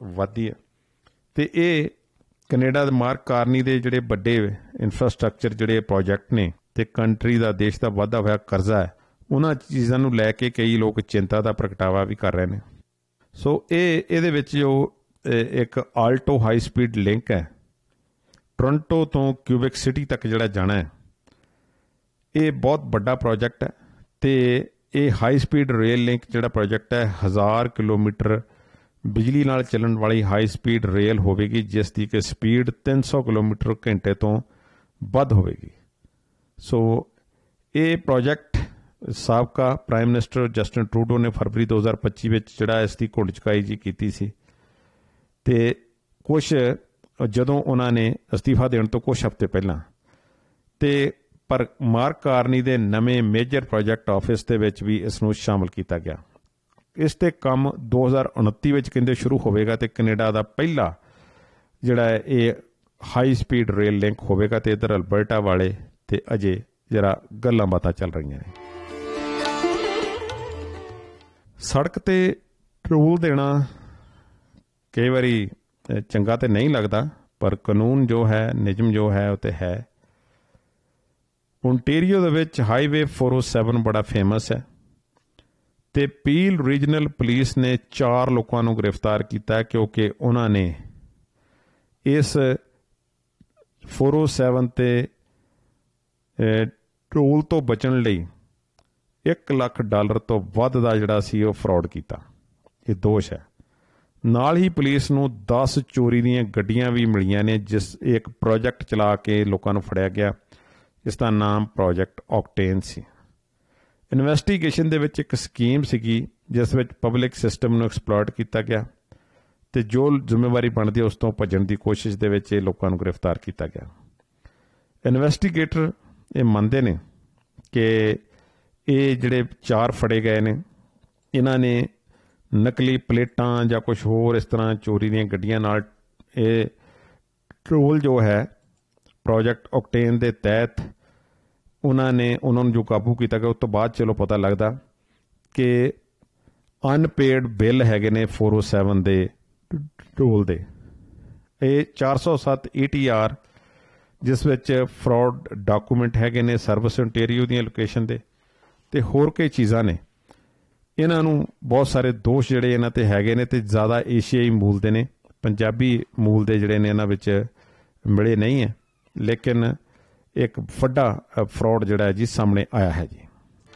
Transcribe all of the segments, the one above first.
ਵੱਧਦੀ ਹੈ। ਅਤੇ ਇਹ ਕੈਨੇਡਾ ਦੇ ਮਾਰਕ ਕਾਰਨੀ ਦੇ ਜਿਹੜੇ ਵੱਡੇ ਇਨਫਰਾਸਟਰਕਚਰ ਜਿਹੜੇ ਪ੍ਰੋਜੈਕਟ ਨੇ ਅਤੇ ਕੰਟਰੀ ਦਾ ਦੇਸ਼ ਦਾ ਵੱਧਦਾ ਹੋਇਆ ਕਰਜ਼ਾ ਹੈ, ਉਹਨਾਂ ਚੀਜ਼ਾਂ ਨੂੰ ਲੈ ਕੇ ਕਈ ਲੋਕ ਚਿੰਤਾ ਦਾ ਪ੍ਰਗਟਾਵਾ ਵੀ ਕਰ ਰਹੇ ਨੇ। ਸੋ ਇਹਦੇ ਵਿੱਚ ਜੋ ਇੱਕ ਆਲਟੋ ਹਾਈ ਸਪੀਡ ਲਿੰਕ ਹੈ, ਟੋਰੰਟੋ ਤੋਂ ਕਿਊਬਿਕ ਸਿਟੀ ਤੱਕ ਜਿਹੜਾ ਜਾਣਾ ਹੈ, ਇਹ ਬਹੁਤ ਵੱਡਾ ਪ੍ਰੋਜੈਕਟ ਹੈ। ਅਤੇ ਇਹ ਹਾਈ ਸਪੀਡ ਰੇਲ ਲਿੰਕ ਜਿਹੜਾ ਪ੍ਰੋਜੈਕਟ ਹੈ 1000 ਕਿਲੋਮੀਟਰ ਬਿਜਲੀ ਨਾਲ ਚੱਲਣ ਵਾਲੀ ਹਾਈ ਸਪੀਡ ਰੇਲ ਹੋਵੇਗੀ, ਜਿਸ ਦੀ ਕਿ ਸਪੀਡ 300 ਕਿਲੋਮੀਟਰ ਘੰਟੇ ਤੋਂ ਵੱਧ ਹੋਵੇਗੀ। ਸੋ ਇਹ ਪ੍ਰੋਜੈਕਟ ਸਾਬਕਾ ਪ੍ਰਾਈਮ ਮਿਨਿਸਟਰ ਜਸਟਿਨ ਟਰੂਡੋ ਨੇ ਫਰਵਰੀ 2025 ਵਿੱਚ ਜਿਹੜਾ ਇਸ ਦੀ ਘੁੰਡ ਚੁਕਾਈ ਜੀ ਕੀਤੀ ਸੀ। ਅਤੇ ਜਦੋਂ ਉਹਨਾਂ ਨੇ ਅਸਤੀਫਾ ਦੇਣ ਤੋਂ ਕੁਛ ਹਫ਼ਤੇ ਪਹਿਲਾਂ, ਅਤੇ ਪਰ ਮਾਰਕ ਕਾਰਨੀ ਦੇ ਨਵੇਂ ਮੇਜਰ ਪ੍ਰੋਜੈਕਟ ਆਫਿਸ ਦੇ ਵਿੱਚ ਵੀ ਇਸ ਨੂੰ ਸ਼ਾਮਲ ਕੀਤਾ ਗਿਆ। ਇਸ 'ਤੇ ਕੰਮ 2029 ਵਿੱਚ ਕਹਿੰਦੇ ਸ਼ੁਰੂ ਹੋਵੇਗਾ ਅਤੇ ਕੈਨੇਡਾ ਦਾ ਪਹਿਲਾ ਜਿਹੜਾ ਹੈ ਇਹ ਹਾਈ ਸਪੀਡ ਰੇਲ ਲਿੰਕ ਹੋਵੇਗਾ। ਅਤੇ ਇੱਧਰ ਅਲਬਰਟਾ ਵਾਲੇ ਅਤੇ ਅਜੇ ਜਰਾ ਗੱਲਾਂ ਬਾਤਾਂ ਚੱਲ ਰਹੀਆਂ ਨੇ। ਸੜਕ 'ਤੇ ਟੋਲ ਦੇਣਾ ਕਈ ਵਾਰੀ ਚੰਗਾ ਤਾਂ ਨਹੀਂ ਲੱਗਦਾ, ਪਰ ਕਾਨੂੰਨ ਜੋ ਹੈ, ਨਿਯਮ ਜੋ ਹੈ ਉਹ ਤਾਂ ਹੈ। ਓਨਟੇਰੀਓ ਦੇ ਵਿੱਚ ਹਾਈਵੇ 407 ਬੜਾ ਫੇਮਸ ਹੈ ਅਤੇ ਪੀਲ ਰੀਜਨਲ ਪੁਲਿਸ ਨੇ 4 ਲੋਕਾਂ ਨੂੰ ਗ੍ਰਿਫਤਾਰ ਕੀਤਾ ਕਿਉਂਕਿ ਉਹਨਾਂ ਨੇ ਇਸ 407 'ਤੇ ਟੋਲ ਤੋਂ ਬਚਣ ਲਈ $1 ਲੱਖ ਤੋਂ ਵੱਧ ਦਾ ਜਿਹੜਾ ਸੀ ਉਹ ਫਰਾਡ ਕੀਤਾ। ਇਹ ਦੋਸ਼ ਹੈ। ਨਾਲ ਹੀ ਪੁਲਿਸ ਨੂੰ 10 ਚੋਰੀ ਦੀਆਂ ਗੱਡੀਆਂ ਵੀ ਮਿਲੀਆਂ ਨੇ, ਜਿਸ ਇੱਕ ਪ੍ਰੋਜੈਕਟ ਚਲਾ ਕੇ ਲੋਕਾਂ ਨੂੰ ਫੜਿਆ ਗਿਆ, ਜਿਸ ਦਾ ਨਾਮ ਪ੍ਰੋਜੈਕਟ ਆਕਟੇਨ ਸੀ। ਇਨਵੈਸਟੀਗੇਸ਼ਨ ਦੇ ਵਿੱਚ ਇੱਕ ਸਕੀਮ ਸੀਗੀ ਜਿਸ ਵਿੱਚ ਪਬਲਿਕ ਸਿਸਟਮ ਨੂੰ ਐਕਸਪਲੋਇਟ ਕੀਤਾ ਗਿਆ ਅਤੇ ਜੋ ਜ਼ਿੰਮੇਵਾਰੀ ਬਣਦੀ ਉਸ ਤੋਂ ਭੱਜਣ ਦੀ ਕੋਸ਼ਿਸ਼ ਦੇ ਵਿੱਚ ਇਹ ਲੋਕਾਂ ਨੂੰ ਗ੍ਰਿਫਤਾਰ ਕੀਤਾ ਗਿਆ। ਇਨਵੈਸਟੀਗੇਟਰ ਇਹ ਮੰਨਦੇ ਨੇ ਕਿ ਇਹ ਜਿਹੜੇ 4 ਫੜੇ ਗਏ ਨੇ, ਇਹਨਾਂ ਨੇ ਨਕਲੀ ਪਲੇਟਾਂ ਜਾਂ ਕੁਛ ਹੋਰ ਇਸ ਤਰ੍ਹਾਂ ਚੋਰੀ ਦੀਆਂ ਗੱਡੀਆਂ ਨਾਲ ਇਹ ਟੋਲ ਜੋ ਹੈ ਪ੍ਰੋਜੈਕਟ ਆਕਟੇਨ ਦੇ ਤਹਿਤ ਉਹਨਾਂ ਨੂੰ ਜੋ ਕਾਬੂ ਕੀਤਾ ਗਿਆ। ਉਸ ਤੋਂ ਬਾਅਦ ਚਲੋ ਪਤਾ ਲੱਗਦਾ ਕਿ ਅਨਪੇਡ ਬਿੱਲ ਹੈਗੇ ਨੇ 407 ਦੇ ਟੋਲ ਦੇ। ਇਹ 407 ETR ਜਿਸ ਵਿੱਚ ਫਰਾਡ ਡਾਕੂਮੈਂਟ ਹੈਗੇ ਨੇ ਸਰਵਿਸ ਓਨਟੇਰੀਓ ਦੀਆਂ ਲੋਕੇਸ਼ਨ ਦੇ ਅਤੇ ਹੋਰ ਕਈ ਚੀਜ਼ਾਂ ਨੇ। ਇਹਨਾਂ ਨੂੰ ਬਹੁਤ ਸਾਰੇ ਦੋਸ਼ ਜਿਹੜੇ ਇਹਨਾਂ 'ਤੇ ਹੈਗੇ ਨੇ ਅਤੇ ਜ਼ਿਆਦਾ ਏਸ਼ੀਆਈ ਮੂਲ ਦੇ ਨੇ, ਪੰਜਾਬੀ ਮੂਲ ਦੇ ਜਿਹੜੇ ਨੇ ਇਹਨਾਂ ਵਿੱਚ ਮਿਲੇ ਨਹੀਂ ਹੈ, ਲੇਕਿਨ ਇੱਕ ਵੱਡਾ ਫਰਾਡ ਜਿਹੜਾ ਹੈ ਜੀ ਸਾਹਮਣੇ ਆਇਆ ਹੈ ਜੀ।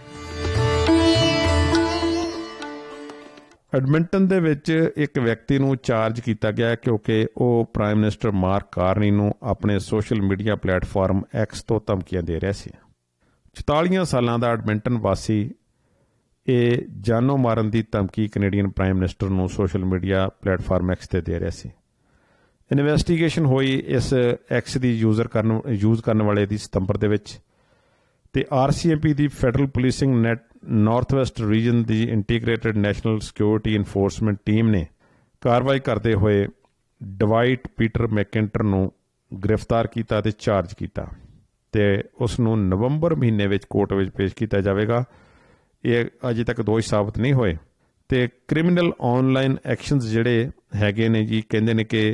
ਐਡਮਿੰਟਨ ਦੇ ਵਿੱਚ ਇੱਕ ਵਿਅਕਤੀ ਨੂੰ ਚਾਰਜ ਕੀਤਾ ਗਿਆ ਕਿਉਂਕਿ ਉਹ ਪ੍ਰਾਈਮ ਮਿਨਿਸਟਰ ਮਾਰਕ ਕਾਰਨੀ ਨੂੰ ਆਪਣੇ ਸੋਸ਼ਲ ਮੀਡੀਆ ਪਲੇਟਫਾਰਮ ਐਕਸ ਤੋਂ ਧਮਕੀਆਂ ਦੇ ਰਿਹਾ ਸੀ। 44 ਸਾਲਾਂ ਦਾ ਐਡਮਿੰਟਨ ਵਾਸੀ ਇਹ ਜਾਨੋਂ ਮਾਰਨ ਦੀ ਧਮਕੀ ਕੈਨੇਡੀਅਨ ਪ੍ਰਾਈਮ ਮਿਨਿਸਟਰ ਨੂੰ ਸੋਸ਼ਲ ਮੀਡੀਆ ਪਲੇਟਫਾਰਮ ਐਕਸ 'ਤੇ ਦੇ ਰਿਹਾ ਸੀ। ਇਨਵੈਸਟੀਗੇਸ਼ਨ ਹੋਈ ਇਸ ਐਕਸ ਦੀ ਯੂਜ਼ ਕਰਨ ਵਾਲੇ ਦੀ ਸਤੰਬਰ ਦੇ ਵਿੱਚ, ਅਤੇ RCMP ਦੀ federal policing north West reason ਦੀ integrated national security enforcement team ਨੇ ਕਾਰਵਾਈ ਕਰਦੇ ਹੋਏ ਡਵਾਈਟ ਪੀਟਰ ਮੈਕਇੰਟਰ ਨੂੰ ਗ੍ਰਿਫਤਾਰ ਕੀਤਾ ਅਤੇ ਚਾਰਜ ਕੀਤਾ ਅਤੇ ਉਸ ਨੂੰ ਨਵੰਬਰ ਮਹੀਨੇ ਵਿੱਚ ਕੋਰਟ ਵਿੱਚ ਪੇਸ਼ ਕੀਤਾ ਜਾਵੇਗਾ। ਇਹ ਅਜੇ ਤੱਕ ਦੋਸ਼ ਸਾਬਤ ਨਹੀਂ ਹੋਏ ਅਤੇ ਕ੍ਰਿਮੀਨਲ ਆਨਲਾਈਨ ਐਕਸ਼ਨਸ ਜਿਹੜੇ ਹੈਗੇ ਨੇ ਜੀ, ਕਹਿੰਦੇ ਨੇ ਕਿ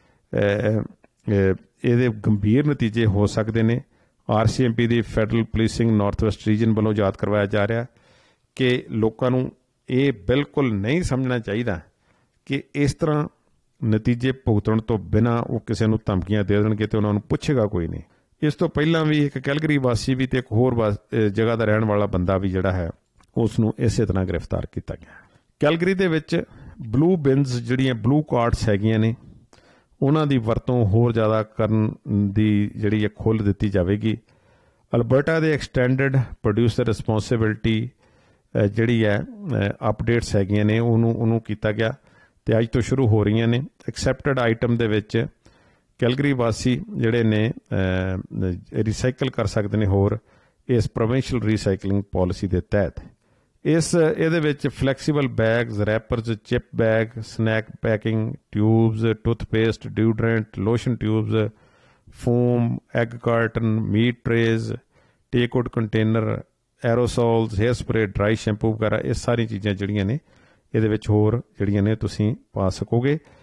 ਇਹਦੇ ਗੰਭੀਰ ਨਤੀਜੇ ਹੋ ਸਕਦੇ ਨੇ। RCMP ਦੀ federal policing north West reason ਵੱਲੋਂ ਯਾਦ ਕਰਵਾਇਆ ਜਾ ਰਿਹਾ ਕਿ ਲੋਕਾਂ ਨੂੰ ਇਹ ਬਿਲਕੁਲ ਨਹੀਂ ਸਮਝਣਾ ਚਾਹੀਦਾ ਕਿ ਇਸ ਤਰ੍ਹਾਂ ਨਤੀਜੇ ਭੁਗਤਣ ਤੋਂ ਬਿਨਾਂ ਉਹ ਕਿਸੇ ਨੂੰ ਧਮਕੀਆਂ ਦੇ ਦੇਣਗੇ ਅਤੇ ਉਹਨਾਂ ਨੂੰ ਪੁੱਛੇਗਾ ਕੋਈ ਨਹੀਂ। ਇਸ ਤੋਂ ਪਹਿਲਾਂ ਵੀ ਇੱਕ ਕੈਲਗਰੀ ਵਾਸੀ ਵੀ ਅਤੇ ਇੱਕ ਹੋਰ ਜਗ੍ਹਾ ਦਾ ਰਹਿਣ ਵਾਲਾ ਬੰਦਾ ਵੀ ਜਿਹੜਾ ਹੈ ਉਸ ਨੂੰ ਇਸੇ ਤਰ੍ਹਾਂ ਗ੍ਰਿਫਤਾਰ ਕੀਤਾ ਗਿਆ। ਕੈਲਗਰੀ ਦੇ ਵਿੱਚ ਬਲੂ ਬਿਨਸ ਜਿਹੜੀਆਂ ਬਲੂ ਕਾਰਡਸ ਹੈਗੀਆਂ ਨੇ ਉਹਨਾਂ ਦੀ ਵਰਤੋਂ ਹੋਰ ਜ਼ਿਆਦਾ ਕਰਨ ਦੀ ਜਿਹੜੀ ਹੈ ਖੁੱਲ੍ਹ ਦਿੱਤੀ ਜਾਵੇਗੀ। ਅਲਬਰਟਾ ਦੇ ਐਕਸਟੈਂਡਡ ਪ੍ਰੋਡਿਊਸਰ ਰਿਸਪੌਂਸਿਬਿਲਿਟੀ ਜਿਹੜੀ ਹੈ ਅਪਡੇਟਸ ਹੈਗੀਆਂ ਨੇ ਉਹਨੂੰ ਕੀਤਾ ਗਿਆ ਅਤੇ ਅੱਜ ਤੋਂ ਸ਼ੁਰੂ ਹੋ ਰਹੀਆਂ ਨੇ। ਐਕਸੈਪਟਡ ਆਈਟਮ ਦੇ ਵਿੱਚ ਕੈਲਗਰੀ ਵਾਸੀ ਜਿਹੜੇ ਨੇ ਰੀਸਾਈਕਲ ਕਰ ਸਕਦੇ ਨੇ ਹੋਰ ਇਸ ਪ੍ਰੋਵਿੰਸ਼ੀਅਲ ਰੀਸਾਈਕਲਿੰਗ ਪਾਲਿਸੀ ਦੇ ਤਹਿਤ। ਇਹਦੇ ਵਿੱਚ flexible bags, rappers, chip bag, snack packing tubes, toothpaste, ਡਿਊਡਰੈਂਟ, lotion tubes, form, egg carton, meat ਟਰੇਜ਼, takeout container, ਐਰੋਸੋਲਸ, hair spray, dry shampoo ਵਗੈਰਾ ਇਹ ਸਾਰੀਆਂ ਚੀਜ਼ਾਂ ਜਿਹੜੀਆਂ ਨੇ ਇਹਦੇ ਵਿੱਚ ਹੋਰ ਜਿਹੜੀਆਂ ਨੇ ਤੁਸੀਂ ਪਾ ਸਕੋਗੇ।